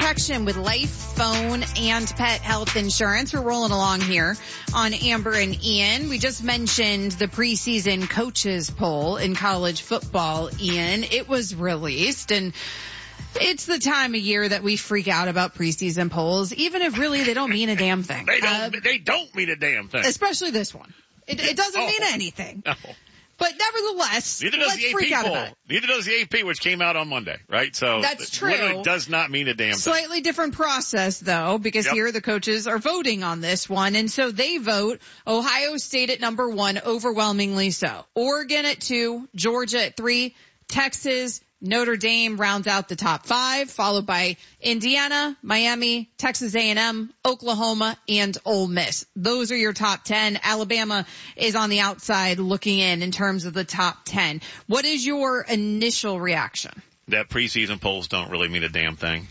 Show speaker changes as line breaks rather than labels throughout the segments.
protection with life, phone, and pet health insurance. We're rolling along here on Amber and Ian. We just mentioned the preseason coaches poll in college football, Ian. It was released, and it's the time of year that we freak out about preseason polls, even if really they don't mean a damn thing.
They don't mean a damn thing.
Especially this one. It doesn't mean anything.
No.
But nevertheless, let's freak out about it.
Neither does the AP, which came out on Monday, right? So
that's true.
It does not mean a damn thing.
Slightly different process, though, because here the coaches are voting on this one. And so they vote Ohio State at number 1, overwhelmingly so. Oregon at 2, Georgia at 3, Texas, Notre Dame rounds out the top 5, followed by Indiana, Miami, Texas A&M, Oklahoma, and Ole Miss. Those are your top 10. Alabama is on the outside looking in terms of the top 10. What is your initial reaction?
That preseason polls don't really mean a damn thing.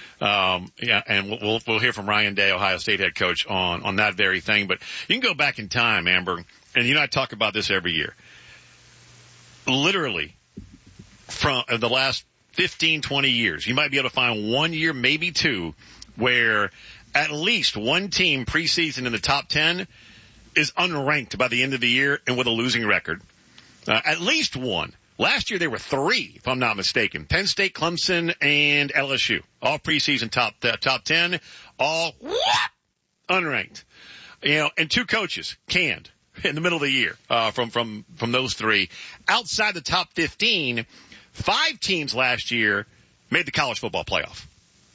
And we'll hear from Ryan Day, Ohio State head coach, on that very thing. But you can go back in time, Amber, and I talk about this every year. Literally, from the last 15, 20 years, you might be able to find 1 year, maybe 2, where at least one team preseason in the top 10 is unranked by the end of the year and with a losing record. At least one. Last year there were 3, if I'm not mistaken. Penn State, Clemson, and LSU. All preseason top 10, all unranked. And 2 coaches canned in the middle of the year from those 3. Outside the top 15, 5 teams last year made the college football playoff.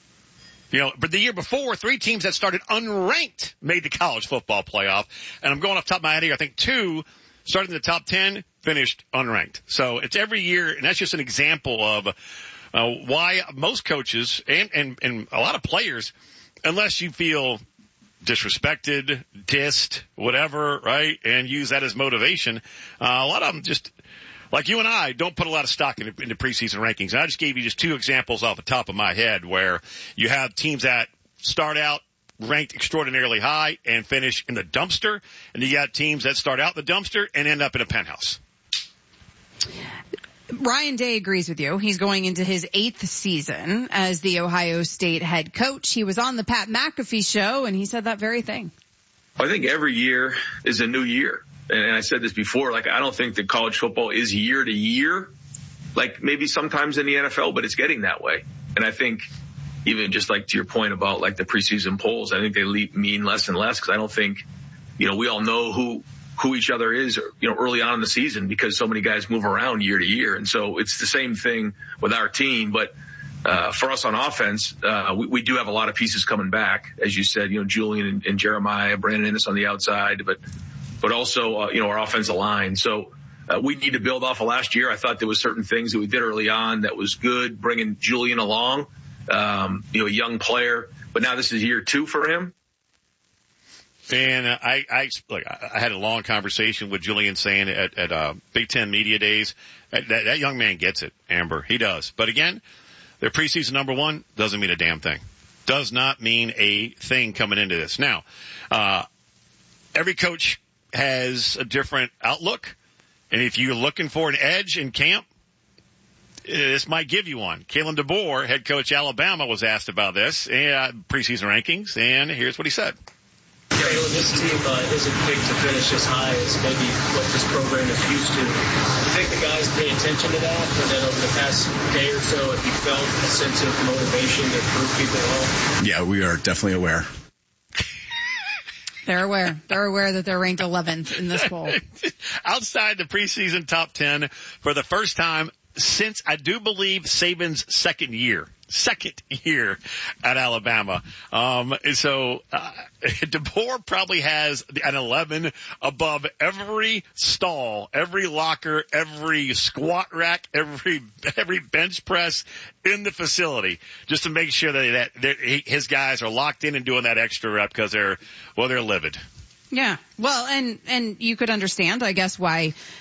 But the year before, 3 teams that started unranked made the college football playoff. And I'm going off the top of my head here. I think 2 started in the top 10, finished unranked. So it's every year, and that's just an example of why most coaches and a lot of players, unless you feel disrespected, dissed, whatever, right, and use that as motivation, a lot of them just, like you and I, don't put a lot of stock into preseason rankings. And I just gave you just 2 examples off the top of my head where you have teams that start out ranked extraordinarily high and finish in the dumpster, and you got teams that start out in the dumpster and end up in a penthouse.
Ryan Day agrees with you. He's going into his 8th season as the Ohio State head coach. He was on the Pat McAfee show, and he said that very thing.
I think every year is a new year. And I said this before, I don't think that college football is year to year, like maybe sometimes in the NFL, but it's getting that way. And I think even just to your point about the preseason polls, I think they mean less and less because I don't think, we all know who each other is, early on in the season because so many guys move around year to year. And so it's the same thing with our team. But for us on offense, we do have a lot of pieces coming back. As you said, Julian and Jeremiah, Brandon Innes on the outside, but also, our offensive line. So we need to build off of last year. I thought there was certain things that we did early on that was good, bringing Julian along, a young player. But now this is year 2 for him.
And I had a long conversation with Julian saying at Big Ten Media Days, that young man gets it, Amber. He does. But again, their preseason number 1 doesn't mean a damn thing. Does not mean a thing coming into this. Now, every coach has a different outlook, and if you're looking for an edge in camp, this might give you one. Kalen DeBoer, head coach Alabama, was asked about this preseason rankings, and here's what he said.
Kalen, this team isn't picked to finish as high as maybe what this program is used to. Do you think the guys pay attention to that? And then over the past day or so, have you felt a sense of motivation to prove people wrong?
Yeah, we are definitely aware.
They're aware. They're aware that they're ranked 11th in this poll.
Outside the preseason top 10 for the first time since, I do believe, Saban's second year at Alabama. So DeBoer probably has an 11 above every stall, every locker, every squat rack, every bench press in the facility, just to make sure that his guys are locked in and doing that extra rep because they're livid.
Yeah. Well, and you could understand, I guess, why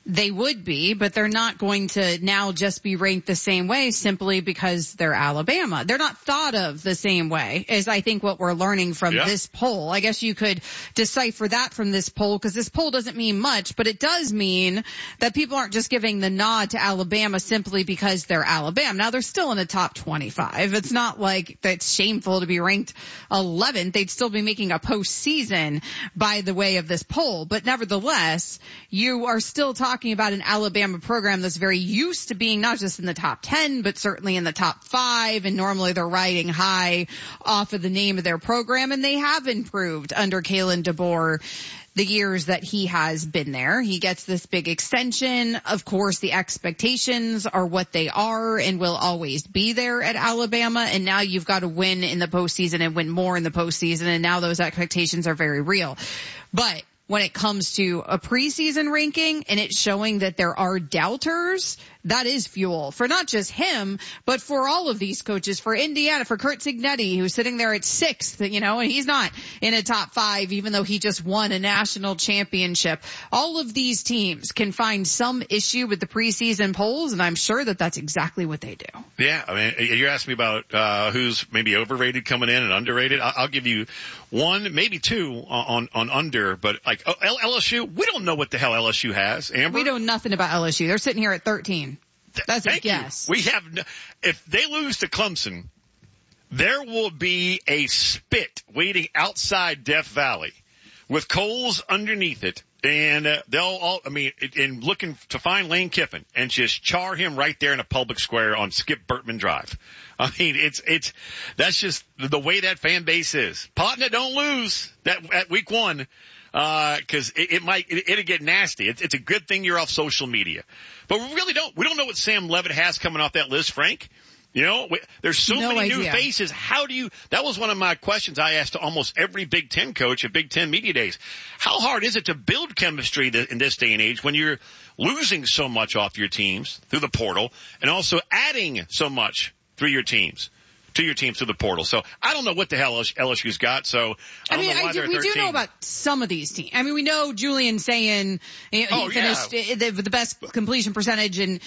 They would be, but they're not going to now just be ranked the same way simply because they're Alabama. They're not thought of the same way as I think what we're learning from this poll. I guess you could decipher that from this poll because this poll doesn't mean much, but it does mean that people aren't just giving the nod to Alabama simply because they're Alabama. Now they're still in the top 25. It's not like that's shameful to be ranked 11th. They'd still be making a postseason by the way of this poll, but nevertheless, you are still talking about an Alabama program that's very used to being not just in the top 10, but certainly in the top 5. And normally they're riding high off of the name of their program. And they have improved under Kalen DeBoer the years that he has been there. He gets this big extension. Of course, the expectations are what they are and will always be there at Alabama. And now you've got to win in the postseason and win more in the postseason. And now those expectations are very real. But when it comes to a preseason ranking and it's showing that there are doubters, that is fuel for not just him, but for all of these coaches, for Indiana, for Curt Cignetti, who's sitting there at 6th, and he's not in a top 5, even though he just won a national championship. All of these teams can find some issue with the preseason polls, and I'm sure that that's exactly what they do. Yeah,
I mean, you're asking me about who's maybe overrated coming in and underrated. I'll give you one, maybe two on under, but like LSU, we don't know what the hell LSU has, Amber.
We know nothing about LSU. They're sitting here at 13. That's a guess.
We have, if they lose to Clemson, there will be a spit waiting outside Death Valley with coals underneath it. And they'll all, and looking to find Lane Kiffin and just char him right there in a public square on Skip Bertman Drive. I mean, that's just the way that fan base is. Potna, don't lose that at week 1. Cause it'll get nasty. It's a good thing you're off social media, but we don't know what Sam Leavitt has coming off that list, Frank. There's so many new faces. That was one of my questions I asked to almost every Big Ten coach at Big Ten Media Days. How hard is it to build chemistry in this day and age when you're losing so much off your teams through the portal and also adding so much through your teams? To your teams through the portal. So I don't know what the hell LSU's got. So we
do know about some of these teams. I mean, we know Julian Sayin, he finished the best completion percentage in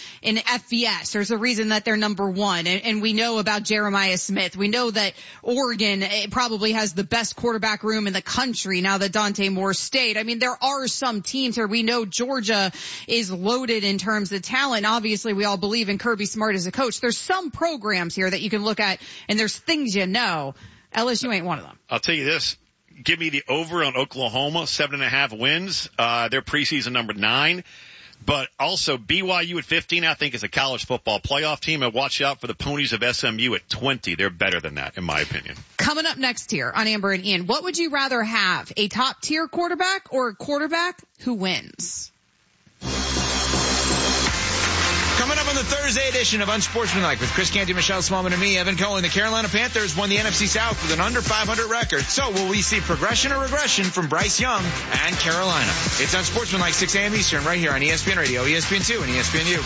FBS. There's a reason that they're number 1. And we know about Jeremiah Smith. We know that Oregon probably has the best quarterback room in the country now that Dante Moore stayed. I mean, there are some teams here. We know Georgia is loaded in terms of talent. Obviously, we all believe in Kirby Smart as a coach. There's some programs here that you can look at, and there's things LSU ain't one of them.
I'll tell you this. Give me the over on Oklahoma, 7.5 wins. They're preseason number 9. But also BYU at 15, I think, is a college football playoff team. And watch out for the Ponies of SMU at 20. They're better than that, in my opinion.
Coming up next here on Amber and Ian, what would you rather have, a top-tier quarterback or a quarterback who wins?
Coming up on the Thursday edition of Unsportsmanlike with Chris Canty, Michelle Smallman, and me, Evan Cohen, the Carolina Panthers won the NFC South with an under 500 record. So will we see progression or regression from Bryce Young and Carolina? It's Unsportsmanlike, 6 a.m. Eastern, right here on ESPN Radio, ESPN2, and ESPNU.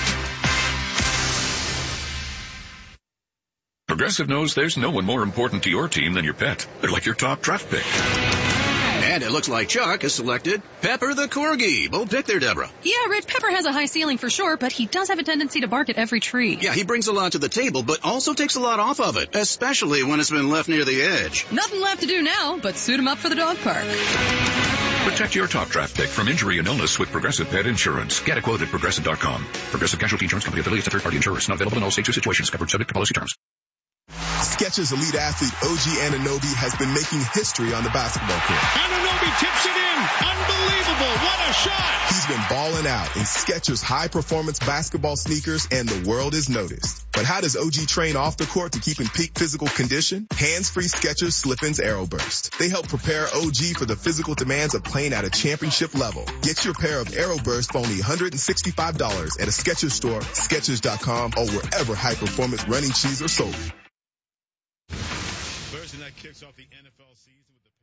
Progressive knows there's no one more important to your team than your pet. They're like your top draft pick.
And it looks like Chuck has selected Pepper the Corgi. Bold pick there, Deborah.
Yeah, Rich, Pepper has a high ceiling for sure, but he does have a tendency to bark at every tree.
Yeah, he brings a lot to the table, but also takes a lot off of it, especially when it's been left near the edge.
Nothing left to do now but suit him up for the dog park.
Protect your top draft pick from injury and illness with Progressive Pet Insurance. Get a quote at Progressive.com. Progressive Casualty Insurance Company affiliates of third-party insurers. Not available in all states or situations. Covered subject to policy terms.
Skechers elite athlete OG Anunoby has been making history on the basketball court.
Anunoby tips it in. Unbelievable. What a shot.
He's been balling out in Skechers high-performance basketball sneakers, and the world has noticed. But how does OG train off the court to keep in peak physical condition? Hands-free Skechers Slip-ins Aeroburst. They help prepare OG for the physical demands of playing at a championship level. Get your pair of Aeroburst for only $165 at a Skechers store, Skechers.com, or wherever high-performance running shoes are sold.
Thursday night kicks off the NFL season with the